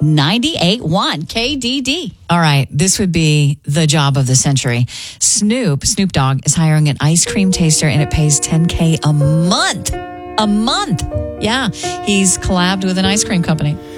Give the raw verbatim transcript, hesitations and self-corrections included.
ninety-eight point one K D D. All right, this would be the job of the century. Snoop, Snoop Dogg, is hiring an ice cream taster, and it pays ten K a month. A month. Yeah, he's collabed with an ice cream company.